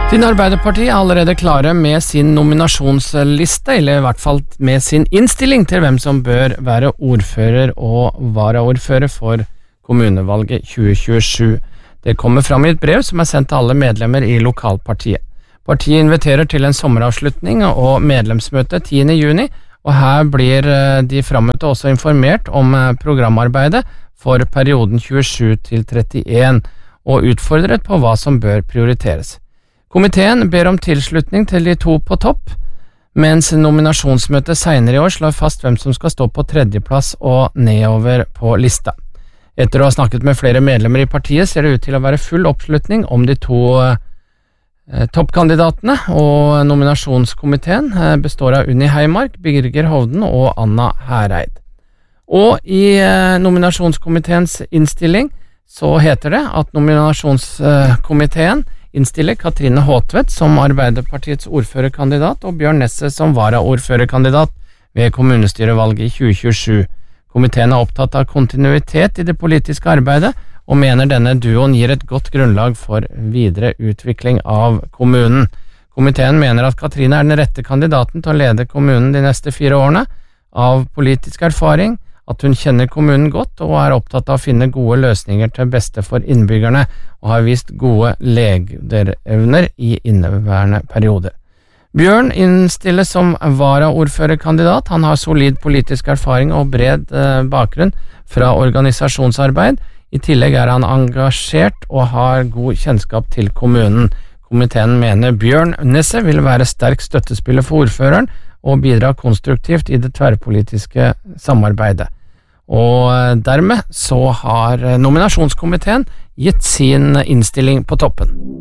Siden Arbeiderpartiet er allerede klare med sin nominasjonsliste, eller i hvert fall med sin innstilling til hvem som bør være ordfører og varaordfører for kommunevalget 2027. Det kommer fram i et brev som er sendt til alle medlemmer i lokalpartiet. Partiet inviterer til en sommeravslutning og medlemsmøte 10. juni, og her blir de fremmøtte også informert om programarbeidet for perioden 27 til 31, og utfordret på hva som bør prioriteres. Komiteen ber om tilslutning til de to på topp, mens nominasjonsmøtet senere i år slår fast hvem som skal stå på tredjeplass og nedover på lista. Etter å ha snakket med flere medlemmer i partiet ser det ut til å være full oppslutning om de to toppkandidatene, og nominasjonskomiteen består av Unni Heimark, Birger Hovden og Anna Hereid. Og i nominasjonskomiteens innstilling så heter det at nominasjonskomiteen innstiller Katrine Håtvedt som Arbeiderpartiets ordførerkandidat og Bjørn Nesse som varaordførerkandidat ved kommunestyrevalget i 2027. Komiteen er opptatt av kontinuitet i det politiske arbeidet og mener denne duoen gir et godt grunnlag for videre utvikling av kommunen. Komiteen mener at Katrine er den rette kandidaten til å lede kommunen de neste 4 årene, av politisk erfaring, at hun kjenner kommunen godt og er opptatt av å finne gode løsninger til beste for innbyggerne, og har vist gode lederevner i inneværende periode. Bjørn innstilles som varaordførerkandidat. Han har solid politisk erfaring og bred bakgrunn fra organisasjonsarbeid. I tillegg er han engasjert og har god kjennskap til kommunen. Komiteen mener Bjørn Nesse vil være sterk støttespiller for ordføreren og bidra konstruktivt i det tverrpolitiske samarbeidet. Og dermed så har nominasjonskomiteen gitt sin innstilling på toppen.